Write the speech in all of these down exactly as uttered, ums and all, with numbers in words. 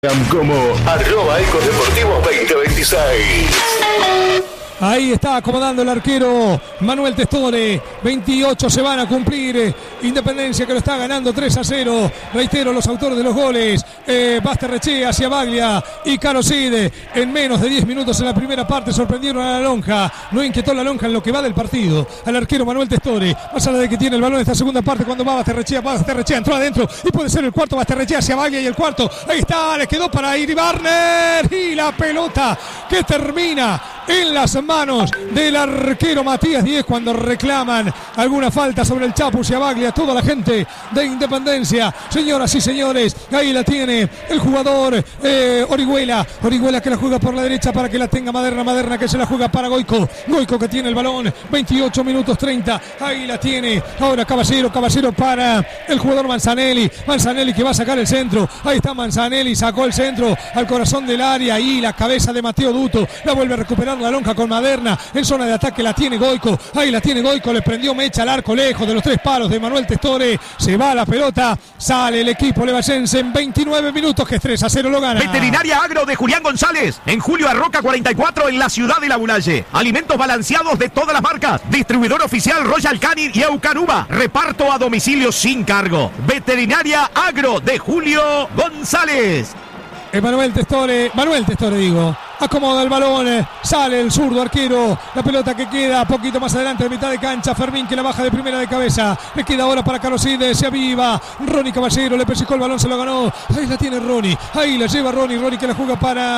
Como arroba Ecodeportivos veinte veintiséis. Ahí está acomodando el arquero Manuel Testore. veintiocho se van a cumplir. Independencia que lo está ganando tres a cero. Reitero los autores de los goles. Eh, Basterrechea hacia Baglia y Caroside. En menos de diez minutos en la primera parte sorprendieron a la lonja. No inquietó la lonja en lo que va del partido. Al arquero Manuel Testore. Más allá de que tiene el balón en esta segunda parte cuando va Basterrechea. Basterrechea entró adentro y puede ser el cuarto. Basterrechea hacia Baglia y el cuarto. Ahí está. Le quedó para Iribarner. Y la pelota que termina en las manos del arquero Matías Díez cuando reclaman alguna falta sobre el Chapu Ciabaglia. Toda la gente de Independencia, señoras y señores, ahí la tiene el jugador eh, Orihuela, Orihuela que la juega por la derecha para que la tenga Maderna, Maderna que se la juega para Goico, Goico que tiene el balón, veintiocho minutos treinta, ahí la tiene ahora Caballero, Caballero para el jugador Manzanelli, Manzanelli que va a sacar el centro, ahí está Manzanelli, sacó el centro al corazón del área, ahí la cabeza de Mateo Duto, la vuelve a recuperar la lonja con Maderna, en zona de ataque la tiene Goico, ahí la tiene Goico, le prendió mecha al arco lejos de los tres palos de Manuel Testore, se va la pelota, sale el equipo levallense en veintinueve minutos que es tres a cero lo gana. Veterinaria Agro de Julián González, en Julio Arroca cuarenta y cuatro en la ciudad de La Bulaye. Alimentos balanceados de todas las marcas, distribuidor oficial Royal Canin y Eucanuba, reparto a domicilio sin cargo. Veterinaria Agro de Julio González. Manuel Testore, Manuel Testore digo, acomoda el balón, sale el zurdo arquero, la pelota que queda poquito más adelante de mitad de cancha, Fermín que la baja de primera de cabeza, le queda ahora para Caroside, se aviva, Ronnie Caballero, le persicó el balón, se lo ganó, ahí la tiene Ronnie, ahí la lleva Ronnie, Ronnie que la juega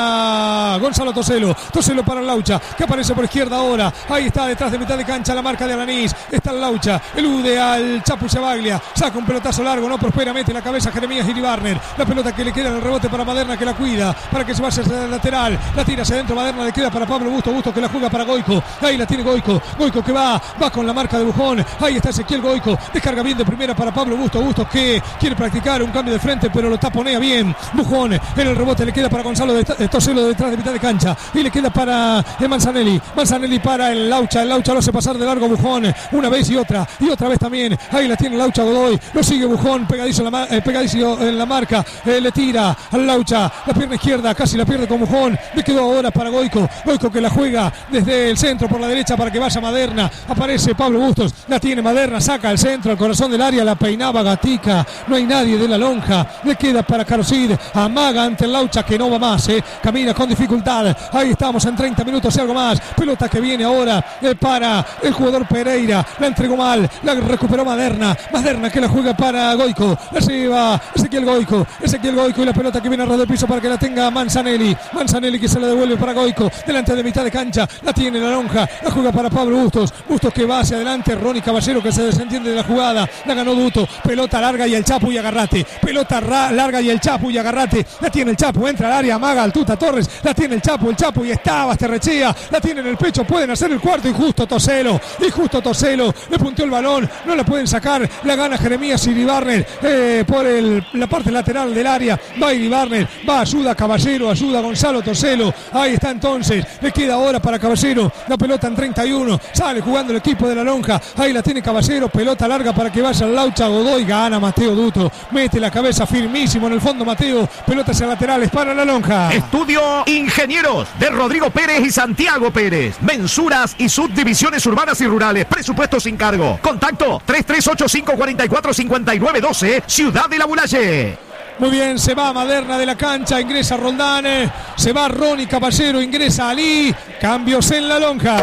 para Gonzalo Toselo, Toselo para Laucha, que aparece por izquierda ahora, ahí está detrás de mitad de cancha la marca de Alanís, está el Laucha, elude al Chapu Ciabaglia, saca un pelotazo largo, no prospera, mete la cabeza Jeremías Iribarner, la pelota que le queda en el rebote para Maderna que la cuida, para que se vaya hacia el lateral, la tira hacia adentro, Maderna le queda para Pablo Busto, Busto que la juega para Goico, ahí la tiene Goico, Goico que va, va con la marca de Bujón, ahí está Ezequiel Goico, descarga bien de primera para Pablo Busto, Busto que quiere practicar un cambio de frente pero lo taponea bien, Bujón en el rebote le queda para Gonzalo de Toselo detrás de mitad de cancha y le queda para Manzanelli, Manzanelli para el Laucha, el Laucha lo hace pasar de largo Bujón, una vez y otra, y otra vez también, ahí la tiene Laucha Godoy, lo sigue Bujón, pegadizo en la, eh, pegadizo en la marca, eh, le tira al Laucha, la pierna izquierda, casi la pierde con Bujón, le quedó ahora para Goico, Goico que la juega desde el centro por la derecha para que vaya Maderna, aparece Pablo Bustos, la tiene Maderna, saca el centro al corazón del área, la peinaba Gatica, no hay nadie de la lonja, le queda para Caroside, amaga ante el Laucha que no va más, eh, camina con dificultad, ahí estamos en treinta minutos y algo más, pelota que viene ahora eh, para el jugador Pereira, la entregó mal, la recuperó Maderna, Maderna que la juega para Goico, la lleva Ezequiel Goico, Ezequiel Goico y la pelota que viene a ras del piso para que la tenga Manzanelli, Manzanelli que se la devuelve para Goico, delante de mitad de cancha, la tiene la lonja, la juega para Pablo Bustos, Bustos que va hacia adelante, Ronnie Caballero que se desentiende de la jugada, la ganó Duto, pelota larga y el Chapu y agarrate, pelota ra- larga y el Chapu y agarrate, la tiene el Chapu, entra al área, amaga al Tuta Torres, la tiene el Chapu, el Chapu y está Basterrechea, la tiene en el pecho, pueden hacer el cuarto y justo Toselo, y justo Toselo, le punteó el balón, no la pueden sacar, la gana Jeremías Iribarner, eh, por el, la parte lateral del área, va Iribarner, va, ayuda Caballero, ayuda Gonzalo Toselo, ahí está entonces, le queda ahora para Caballero, la pelota en treinta y uno, sale jugando el equipo de la lonja, ahí la tiene Caballero, pelota larga para que vaya al Laucha Godoy, gana Mateo Duto, mete la cabeza firmísimo en el fondo Mateo, pelotas a laterales para la lonja. Estudio Ingenieros de Rodrigo Pérez y Santiago Pérez, mensuras y subdivisiones urbanas y rurales, presupuesto sin cargo, contacto tres tres ocho cinco cuatro cuatro cinco nueve uno dos, Ciudad de La Bulaye. Muy bien, se va Maderna de la cancha, ingresa Roldán, se va Ronnie Caballero, ingresa Ali, cambios en la lonja.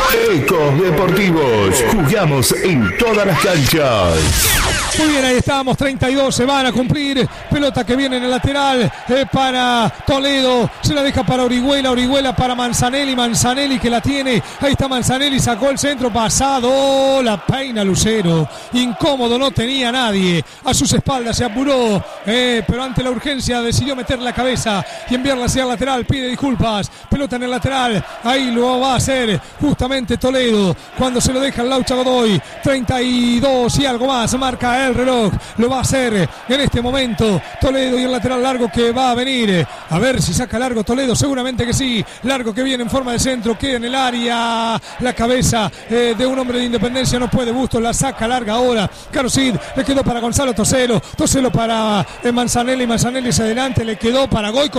Ecos Deportivos, jugamos en todas las canchas. Muy bien, ahí estamos, treinta y dos, se van a cumplir, pelota que viene en el lateral eh, para Toledo, se la deja para Orihuela, Orihuela para Manzanelli, Manzanelli que la tiene, ahí está Manzanelli, sacó el centro, pasado, la peina Lucero, incómodo, no tenía nadie, a sus espaldas se apuró, eh, pero ante la urgencia decidió meter la cabeza y enviarla hacia el lateral, pide disculpas, pelota en el lateral, ahí lo va a hacer justamente Toledo, cuando se lo deja el Laucha Godoy, treinta y dos y algo más, marca el reloj. Lo va a hacer en este momento Toledo y el lateral largo que va a venir. A ver si saca largo Toledo, seguramente que sí. Largo que viene en forma de centro, queda en el área. La cabeza eh, de un hombre de Independencia, no puede Bustos, la saca larga ahora. Carosid, le quedó para Gonzalo Toselo. Toselo para eh, Manzanelli, Manzanelli hacia adelante, le quedó para Goico.